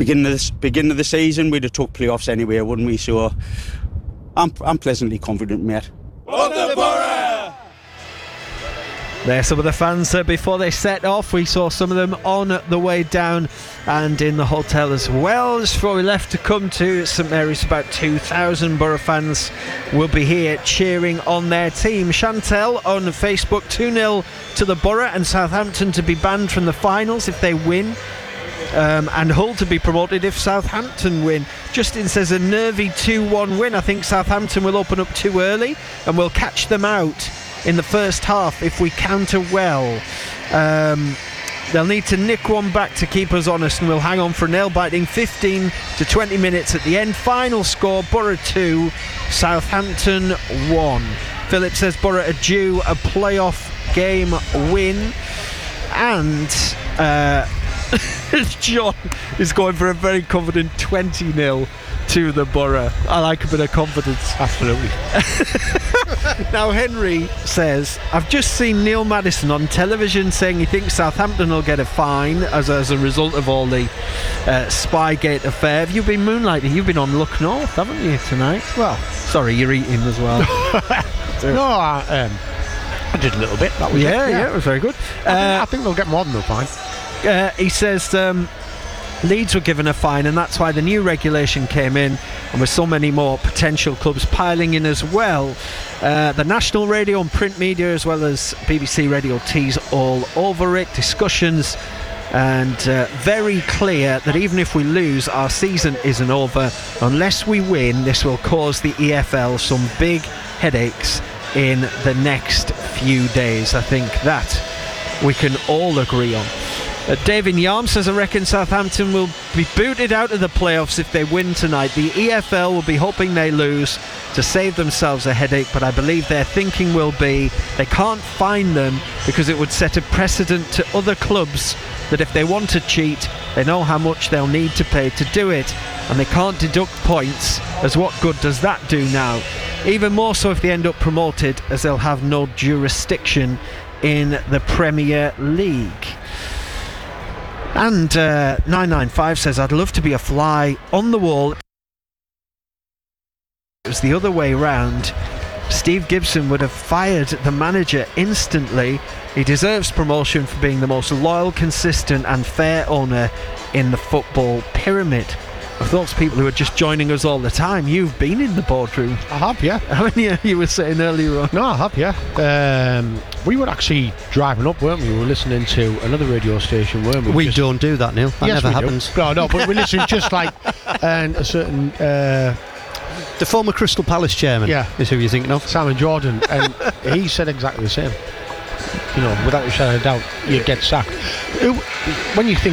beginning of the season, we'd have took playoffs anyway, wouldn't we? So I'm pleasantly confident, mate. There's some of the fans before they set off. We saw some of them on the way down and in the hotel as well. Just before we left to come to St Mary's, about 2,000 Borough fans will be here cheering on their team. Chantel on Facebook, 2-0 to the Borough, and Southampton to be banned from the finals if they win. And Hull to be promoted if Southampton win. Justin says a nervy 2-1 win. I think Southampton will open up too early and we'll catch them out in the first half if we counter well. They'll need to nick one back to keep us honest, and we'll hang on for a nail-biting 15 to 20 minutes at the end. Final score, Borough 2, Southampton 1. Philip says Borough are due a playoff game win, and John is going for a very confident 20-0 to the Borough. I like a bit of confidence. Absolutely. Now Henry says, I've just seen Neil Maddison on television saying he thinks Southampton will get a fine as a result of all the Spygate affair. Have you been moonlighting? You've been on Look North, haven't you, tonight? Well, sorry, you're eating as well. No, I did a little bit. That was yeah, it was very good. I think they'll get more than a fine. He says Leeds were given a fine, and that's why the new regulation came in, and with so many more potential clubs piling in as well. The national radio and print media, as well as BBC Radio T's all over it. Discussions, and very clear that even if we lose, our season isn't over. Unless we win, this will cause the EFL some big headaches in the next few days. I think that we can all agree on. David Yarm says, I reckon Southampton will be booted out of the playoffs if they win tonight. The EFL will be hoping they lose to save themselves a headache, but I believe their thinking will be they can't fine them because it would set a precedent to other clubs that if they want to cheat, they know how much they'll need to pay to do it, and they can't deduct points, as what good does that do now? Even more so if they end up promoted, as they'll have no jurisdiction in the Premier League. And 995 says, I'd love to be a fly on the wall. It was the other way round. Steve Gibson would have fired the manager instantly. He deserves promotion for being the most loyal, consistent and fair owner in the football pyramid. Of those people who are just joining us all the time, you've been in the boardroom. I have, yeah. Haven't you? You were saying earlier on. No, I have, yeah. We were actually driving up, weren't we? We were listening to another radio station, weren't we? We don't do that, Neil. That never happens. No, but we listen just like a certain... the former Crystal Palace chairman is who you're thinking of. Simon Jordan. And he said exactly the same. You know, without a shadow of doubt, you'd get sacked. When you think